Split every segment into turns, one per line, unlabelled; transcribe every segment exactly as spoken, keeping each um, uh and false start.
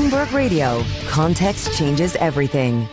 Bloomberg Radio. Context changes everything.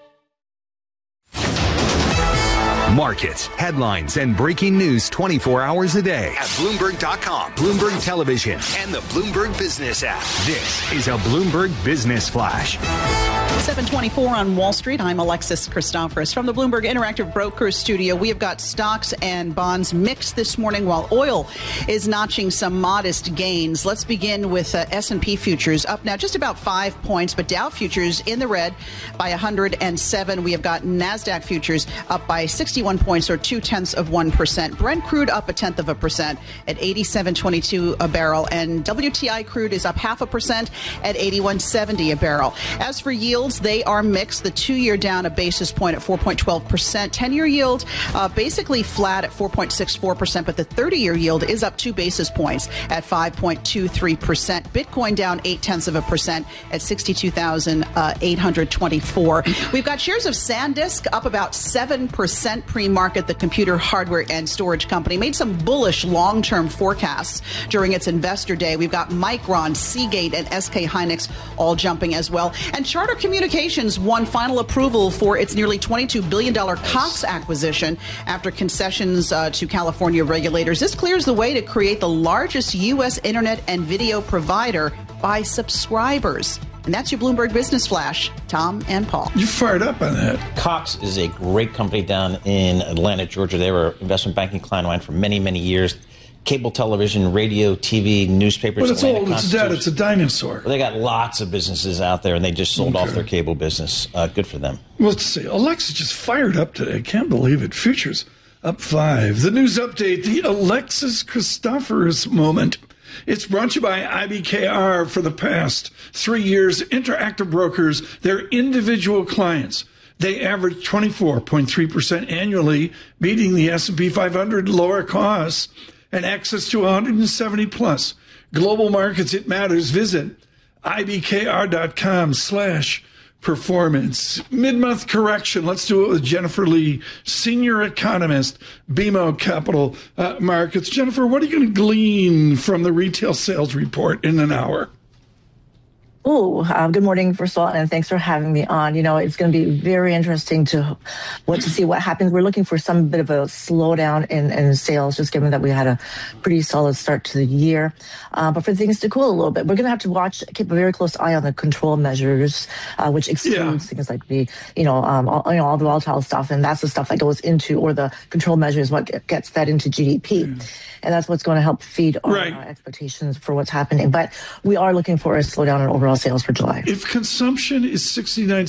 Markets, headlines, and breaking news twenty-four hours a day at Bloomberg dot com, Bloomberg Television, and the Bloomberg Business app. This is a Bloomberg Business Flash.
seven twenty-four on Wall Street. I'm Alexis Christoforous. From the Bloomberg Interactive Brokers studio, we have got stocks and bonds mixed this morning while oil is notching some modest gains. Let's begin with uh, S and P futures up now just about five points, but Dow futures in the red by one hundred seven. We have got NASDAQ futures up by sixty-one points or two-tenths of one percent. Brent crude up a tenth of a percent at eighty-seven twenty-two a barrel, and W T I crude is up half a percent at eighty-one seventy a barrel. As for yields, they are mixed. The two-year down a basis point at four point one two percent. ten-year yield uh, basically flat at four point six four percent, but the thirty-year yield is up two basis points at five point two three percent. Bitcoin down eight-tenths of a percent at sixty-two thousand eight hundred twenty-four. We've got shares of SanDisk up about seven percent pre-market. The computer hardware and storage company made some bullish long-term forecasts during its investor day. We've got Micron, Seagate, and S K Hynix all jumping as well. And Charter Communications won final approval for its nearly twenty-two billion dollars Cox acquisition after concessions uh, to California regulators. This clears the way to create the largest U S internet and video provider by subscribers. And that's your Bloomberg Business Flash. Tom and Paul.
You fired up on that.
Cox is a great company down in Atlanta, Georgia. They were an investment banking client of mine for many, many years. Cable television, radio, T V, newspapers.
But it's old, it's dead, it's a dinosaur.
Well, they got lots of businesses out there, and they just sold okay. off their cable business. Uh, good for them.
Well, let's see. Alexa just fired up today. I can't believe it. Futures up five. The news update, the Alexis Christoforous moment. It's brought to you by I B K R. For the past three years, Interactive Brokers, their individual clients, they average twenty-four point three percent annually, beating the S and P five hundred, lower costs, and access to one hundred seventy plus global markets. It matters. Visit ibkr.com slash performance. Mid-month correction. Let's do it with Jennifer Lee, senior economist, B M O Capital uh, Markets. Jennifer, what are you going to glean from the retail sales report in an hour?
Oh, uh, good morning, first of all, and thanks for having me on. You know, it's going to be very interesting to what to see what happens. We're looking for some bit of a slowdown in, in sales, just given that we had a pretty solid start to the year. Uh, but for things to cool a little bit, we're going to have to watch, keep a very close eye on the control measures, uh, which excludes yeah. things like the, you know, um, all, you know, all the volatile stuff, and that's the stuff that goes into, or the control measures, what gets fed into G D P. Yeah. And that's what's going to help feed our,
right.
our expectations for what's happening. But we are looking for a slowdown in overall sales for July.
If consumption is sixty-nine